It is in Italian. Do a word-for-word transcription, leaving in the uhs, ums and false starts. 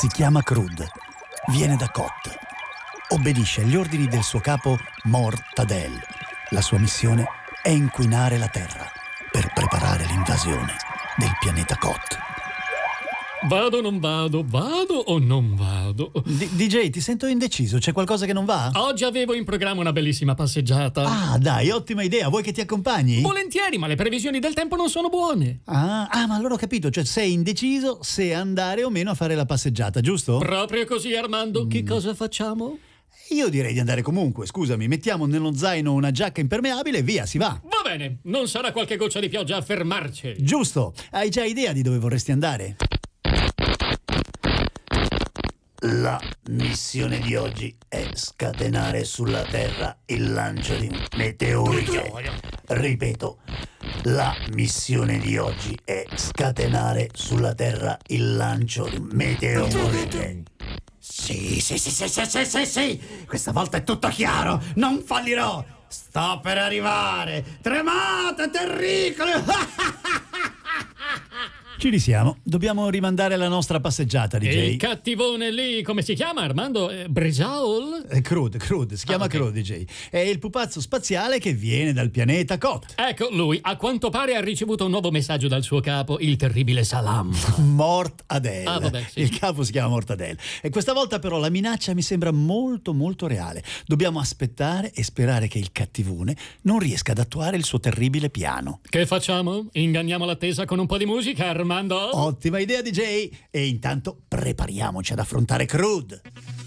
Si chiama Crude, viene da Kot. Obbedisce agli ordini del suo capo Mortadel. La sua missione è inquinare la Terra per preparare l'invasione del pianeta Kot. Vado o non vado? Vado o non vado? D- D J, ti sento indeciso. C'è qualcosa che non va? Oggi avevo in programma una bellissima passeggiata. Ah, dai, ottima idea. Vuoi che ti accompagni? Volentieri, ma le previsioni del tempo non sono buone. Ah, ah, ma allora ho capito. Cioè, sei indeciso se andare o meno a fare la passeggiata, giusto? Proprio così, Armando. Mm. Che cosa facciamo? Io direi di andare comunque. Scusami, mettiamo nello zaino una giacca impermeabile e via, si va. Va bene, non sarà qualche goccia di pioggia a fermarci. Giusto. Hai già idea di dove vorresti andare? La missione di oggi è scatenare sulla Terra il lancio di meteorite. Ripeto, la missione di oggi è scatenare sulla Terra il lancio di meteorite. Sì, sì, sì, sì, sì, sì, sì, sì. Questa volta è tutto chiaro. Non fallirò. Sto per arrivare. Tremate, terricole. Ci risiamo. Dobbiamo rimandare la nostra passeggiata, D J. E il cattivone lì, come si chiama, Armando? Eh, Brejaol? È Crude, Crude, si chiama Ah, okay. Crude, D J. È il pupazzo spaziale che viene dal pianeta Kot. Ecco, lui, a quanto pare ha ricevuto un nuovo messaggio dal suo capo, il terribile Salam. Mortadel. Ah, vabbè, sì. Il capo si chiama Mortadel. E questa volta però la minaccia mi sembra molto molto reale. Dobbiamo aspettare e sperare che il cattivone non riesca ad attuare il suo terribile piano. Che facciamo? Inganniamo l'attesa con un po' di musica, Armando? Ottima idea, D J. E intanto prepariamoci ad affrontare Crude.